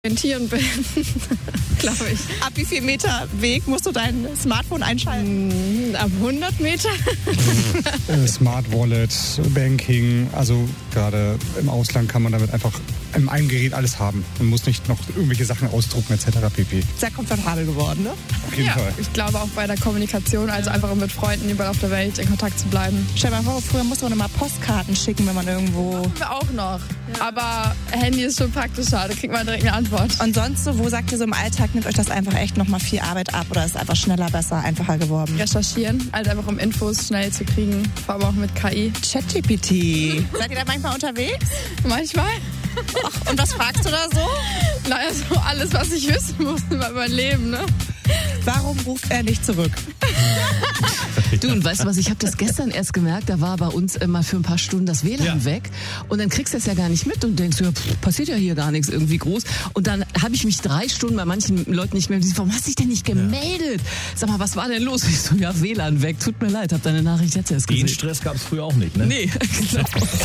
orientieren bin, glaube ich. Ab wie viel Meter Weg musst du dein Smartphone einschalten? Ab 100 Meter. Smart Wallet, Banking, also gerade im Ausland kann man damit einfach in einem Gerät alles haben. Man muss nicht noch irgendwelche Sachen ausdrucken etc. pp. Sehr komfortabel geworden, ne? Auf jeden Fall. Ich glaube auch bei der Kommunikation, also einfach mit Freunden überall auf der Welt in Kontakt zu bleiben. Stell dir mal vor, früher musste man immer Postkarten schicken, wenn man irgendwo... Haben wir auch noch. Ja. Aber Handy ist schon praktischer, da kriegt man direkt eine Antwort. Und sonst so, wo sagt ihr so im Alltag, nimmt euch das einfach echt nochmal viel Arbeit ab oder ist es einfach schneller, besser, einfacher geworden? Recherchieren, also einfach um Infos schnell zu kriegen, vor allem auch mit KI. ChatGPT. Seid ihr da manchmal unterwegs? Manchmal. Ach, und was fragst du da so? Naja, so alles, was ich wissen muss über mein Leben, ne? Warum ruft er nicht zurück? Du, und weißt du was, ich habe das gestern erst gemerkt, da war bei uns mal für ein paar Stunden das WLAN weg und dann kriegst du das ja gar nicht mit und denkst, ja, passiert ja hier gar nichts irgendwie groß und dann habe ich mich 3 Stunden bei manchen Leuten nicht mehr, warum hast du dich denn nicht gemeldet? Sag mal, was war denn los? Ich so, ja, WLAN weg, tut mir leid, hab deine Nachricht jetzt erst gesehen. Den Stress gab es früher auch nicht, ne? Nee, genau.